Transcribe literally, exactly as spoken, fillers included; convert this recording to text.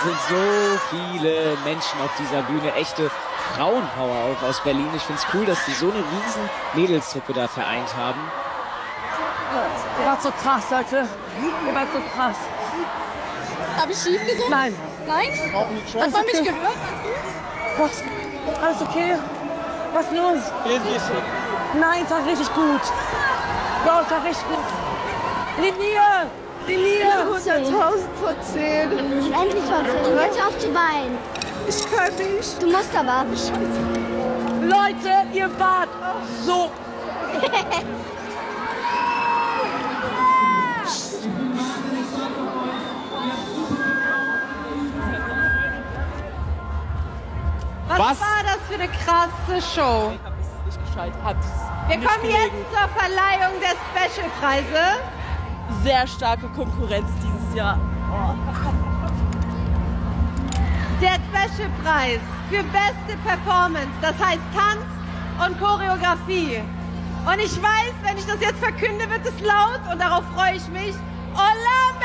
sind so viele Menschen auf dieser Bühne, echte Frauenpower auch aus Berlin. Ich finde es cool, dass die so eine riesen Mädelstruppe da vereint haben. Ihr wart so krass, Leute. Ihr wart so krass. Habe ich schief gesungen? Nein. Nein? Hat man mich gehört? Was? Alles okay? Was los? Nein, es war richtig gut. Ja, es war richtig gut. Linie! Linie! hunderttausend von zehn. Endlich was. Jetzt auf zu weinen. Ich kann nicht. Du musst aber. Leute, ihr wart so... Was, Was war das für eine krasse Show? nicht gescheit. Hat's Wir nicht kommen gelegen. jetzt zur Verleihung der Specialpreise. Sehr starke Konkurrenz dieses Jahr. Der Specialpreis für beste Performance, das heißt Tanz und Choreografie. Und ich weiß, wenn ich das jetzt verkünde, wird es laut und darauf freue ich mich. Olamide!